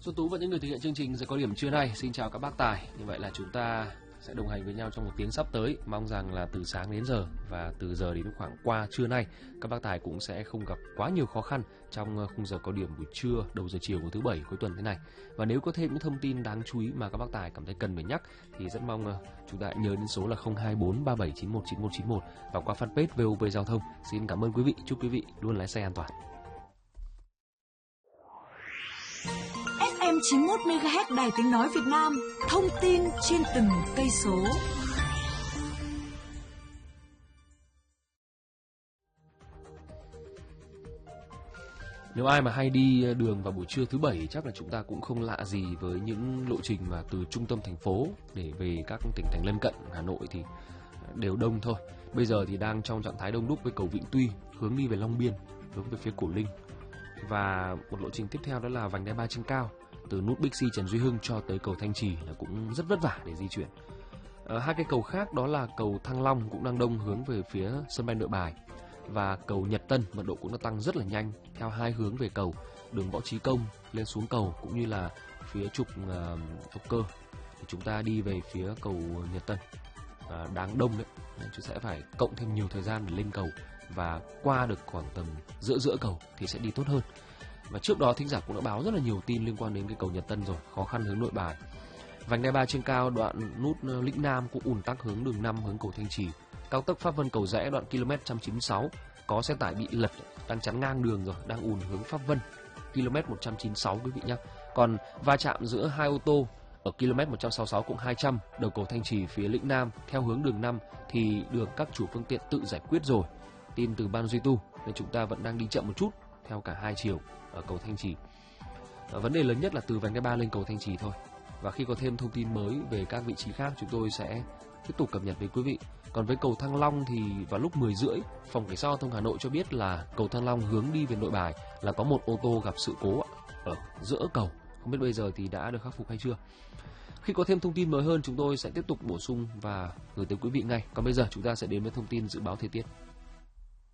Xuân Tú và những người thực hiện chương trình Giờ Có Điểm trưa nay xin chào các bác tài. Như vậy là chúng ta sẽ đồng hành với nhau trong một tiếng sắp tới. Mong rằng là từ sáng đến giờ và từ giờ đến khoảng qua trưa nay, các bác tài cũng sẽ không gặp quá nhiều khó khăn trong khung giờ có điểm buổi trưa, đầu giờ chiều của thứ Bảy cuối tuần thế này. Và nếu có thêm những thông tin đáng chú ý mà các bác tài cảm thấy cần phải nhắc thì rất mong chúng ta nhớ đến số là 024 3791 9191 và qua fanpage VOV Giao thông. Xin cảm ơn quý vị, chúc quý vị luôn lái xe an toàn. FM 91 MHz Đài Tiếng nói Việt Nam, thông tin trên từng cây số. Nếu ai mà hay đi đường vào buổi trưa thứ Bảy chắc là chúng ta cũng không lạ gì với những lộ trình mà từ trung tâm thành phố để về các tỉnh thành lân cận Hà Nội thì đều đông thôi. Bây giờ thì đang trong trạng thái đông đúc với cầu Vĩnh Tuy hướng đi về Long Biên, hướng về phía Cổ Linh. Và một lộ trình tiếp theo đó là vành đai 3 trên cao từ nút Bixi Trần Duy Hưng cho tới cầu Thanh Trì là cũng rất vất vả để di chuyển. Hai cái cầu khác đó là cầu Thăng Long cũng đang đông hướng về phía sân bay Nội Bài và cầu Nhật Tân mật độ cũng đã tăng rất là nhanh theo hai hướng về cầu đường Võ Chí Công lên xuống cầu cũng như là phía trục Âu Cơ thì chúng ta đi về phía cầu Nhật Tân đáng đông đấy, nên chúng sẽ phải cộng thêm nhiều thời gian để lên cầu và qua được khoảng tầm giữa cầu thì sẽ đi tốt hơn. Và trước đó thính giả cũng đã báo rất là nhiều tin liên quan đến cái cầu Nhật Tân rồi, khó khăn hướng Nội Bài. Vành đai 3 trên cao đoạn nút Lĩnh Nam cũng ùn tắc hướng đường 5 hướng cầu Thanh Trì. Cao tốc Pháp Vân Cầu Giẽ đoạn km 196 có xe tải bị lật đang chắn ngang đường rồi, đang ùn hướng Pháp Vân km 196 quý vị nhé. Còn va chạm giữa hai ô tô ở km 166 cũng 200 đầu cầu Thanh Trì phía Lĩnh Nam theo hướng đường 5 thì được các chủ phương tiện tự giải quyết rồi. Tin từ ban duy tu nên chúng ta vẫn đang đi chậm một chút theo cả hai chiều ở cầu Thanh Trì. Vấn đề lớn nhất là từ vành đai 3 lên cầu Thanh Trì thôi. Và khi có thêm thông tin mới về các vị trí khác chúng tôi sẽ tiếp tục cập nhật với quý vị. Còn với cầu Thăng Long thì vào lúc 10 rưỡi, Phòng Cảnh sát Giao thông Hà Nội cho biết là cầu Thăng Long hướng đi về Nội Bài là có một ô tô gặp sự cố ở giữa cầu. Không biết bây giờ thì đã được khắc phục hay chưa. Khi có thêm thông tin mới hơn chúng tôi sẽ tiếp tục bổ sung và gửi tới quý vị ngay. Còn bây giờ chúng ta sẽ đến với thông tin dự báo thời tiết.